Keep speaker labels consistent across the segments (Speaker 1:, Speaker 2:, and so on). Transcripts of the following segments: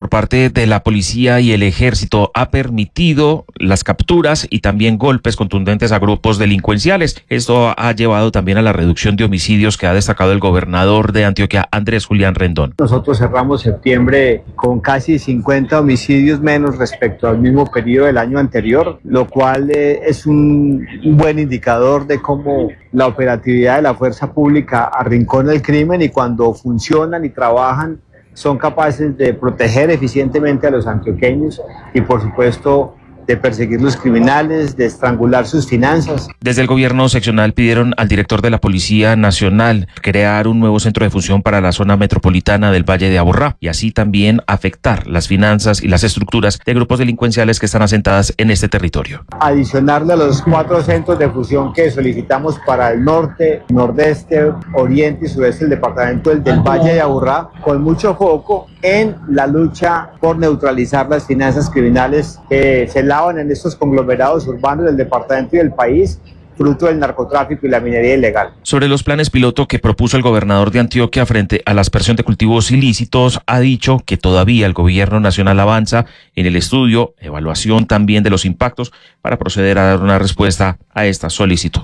Speaker 1: parte de la policía y el ejército ha permitido las capturas y también golpes contundentes a grupos delincuenciales. Esto ha llevado también a la reducción de homicidios que ha destacado el gobernador de Antioquia, Andrés Julián Rendón.
Speaker 2: Nosotros cerramos septiembre con casi 50 homicidios menos respecto al mismo periodo del año anterior, lo cual es un buen indicador de cómo la operatividad de la fuerza pública arrincona el crimen, y cuando funcionan y trabajan son capaces de proteger eficientemente a los antioqueños y, por supuesto, de perseguir los criminales, de estrangular sus finanzas.
Speaker 1: Desde el gobierno seccional pidieron al director de la Policía Nacional crear un nuevo centro de función para la zona metropolitana del Valle de Aburrá y así también afectar las finanzas y las estructuras de grupos delincuenciales que están asentadas en este territorio.
Speaker 2: Adicionarle a los 4 centros de fusión que solicitamos para el norte, nordeste, oriente y sureste del departamento del Valle de Aburrá, con mucho foco en la lucha por neutralizar las finanzas criminales que se lavan en estos conglomerados urbanos del departamento y del país, fruto del narcotráfico y la minería ilegal.
Speaker 1: Sobre los planes piloto que propuso el gobernador de Antioquia frente a la aspersión de cultivos ilícitos, ha dicho que todavía el gobierno nacional avanza en el estudio, evaluación también de los impactos para proceder a dar una respuesta a esta solicitud.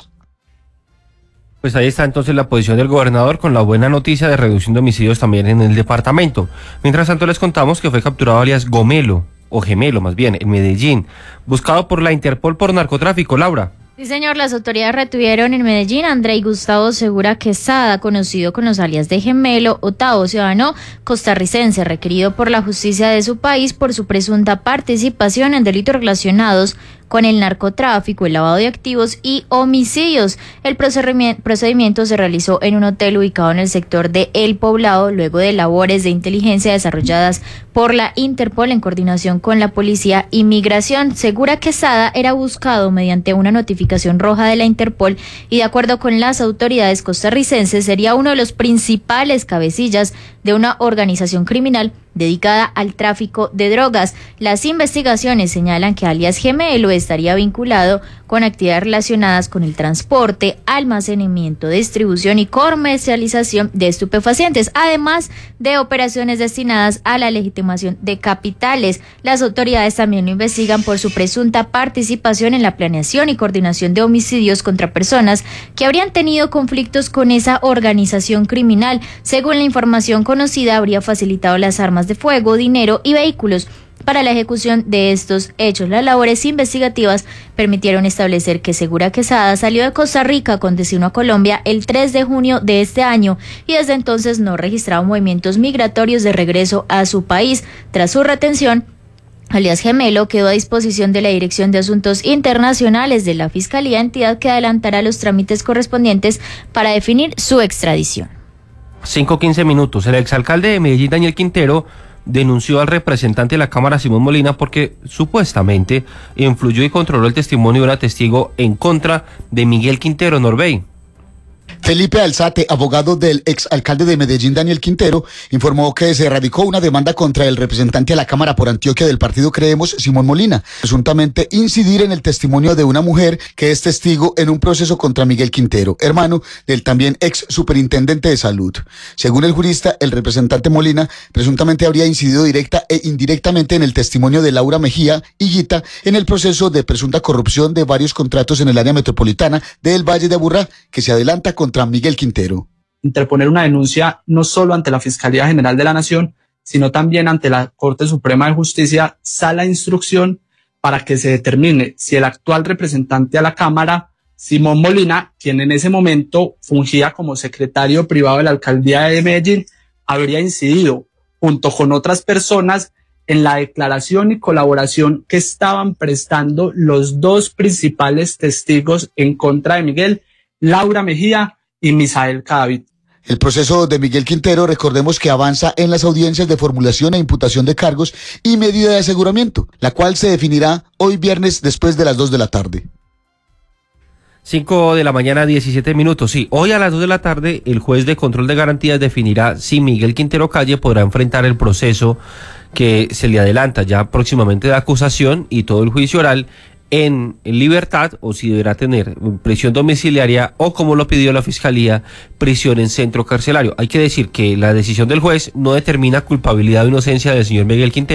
Speaker 3: Pues ahí está entonces la posición del gobernador con la buena noticia de reducción de homicidios también en el departamento. Mientras tanto les contamos que fue capturado alias Gomelo, o Gemelo más bien, en Medellín, buscado por la Interpol por narcotráfico. Laura.
Speaker 4: Sí, señor, las autoridades retuvieron en Medellín a André Gustavo Segura Quesada, conocido con los alias de Gemelo, octavo ciudadano costarricense, requerido por la justicia de su país por su presunta participación en delitos relacionados con el narcotráfico, el lavado de activos y homicidios. El procedimiento se realizó en un hotel ubicado en el sector de El Poblado, luego de labores de inteligencia desarrolladas por la Interpol en coordinación con la Policía y Migración. Segura Quesada era buscado mediante una notificación roja de la Interpol y, de acuerdo con las autoridades costarricenses, sería uno de los principales cabecillas de una organización criminal dedicada al tráfico de drogas. Las investigaciones señalan que alias Gemelo estaría vinculado con actividades relacionadas con el transporte, almacenamiento, distribución y comercialización de estupefacientes, además de operaciones destinadas a la legitimación de capitales. Las autoridades también lo investigan por su presunta participación en la planeación y coordinación de homicidios contra personas que habrían tenido conflictos con esa organización criminal. Según la información conocida, habría facilitado las armas de fuego, dinero y vehículos para la ejecución de estos hechos. Las labores investigativas permitieron establecer que Segura Quesada salió de Costa Rica con destino a Colombia el 3 de junio de este año y desde entonces no registraba movimientos migratorios de regreso a su país. Tras su retención, alias Gemelo quedó a disposición de la Dirección de Asuntos Internacionales de la Fiscalía, entidad que adelantará los trámites correspondientes para definir su extradición.
Speaker 3: 5:15 minutos. El exalcalde de Medellín, Daniel Quintero, denunció al representante de la Cámara, Simón Molina, porque supuestamente influyó y controló el testimonio de una testigo en contra de Miguel Quintero Norbey.
Speaker 5: Felipe Alzate, abogado del exalcalde de Medellín, Daniel Quintero, informó que se radicó una demanda contra el representante a la Cámara por Antioquia del partido Creemos, Simón Molina, presuntamente incidir en el testimonio de una mujer que es testigo en un proceso contra Miguel Quintero, hermano del también ex superintendente de salud. Según el jurista, el representante Molina presuntamente habría incidido directa e indirectamente en el testimonio de Laura Mejía Higuita en el proceso de presunta corrupción de varios contratos en el área metropolitana del Valle de Aburrá, que se adelanta contra Miguel Quintero.
Speaker 6: Interponer una denuncia no solo ante la Fiscalía General de la Nación, sino también ante la Corte Suprema de Justicia, sala de instrucción para que se determine si el actual representante a la Cámara, Simón Molina, quien en ese momento fungía como secretario privado de la Alcaldía de Medellín, habría incidido junto con otras personas en la declaración y colaboración que estaban prestando los dos principales testigos en contra de Miguel, Laura Mejía y Misael Cadavid.
Speaker 5: El proceso de Miguel Quintero, recordemos que avanza en las audiencias de formulación e imputación de cargos y medida de aseguramiento, la cual se definirá hoy viernes después de las 2 de la tarde.
Speaker 3: 5 de la mañana, 17 minutos. Sí, hoy a las 2 de la tarde el juez de control de garantías definirá si Miguel Quintero Calle podrá enfrentar el proceso que se le adelanta ya próximamente de acusación y todo el juicio oral en libertad, o si deberá tener prisión domiciliaria o, como lo pidió la Fiscalía, prisión en centro carcelario. Hay que decir que la decisión del juez no determina culpabilidad o inocencia del señor Miguel Quintero.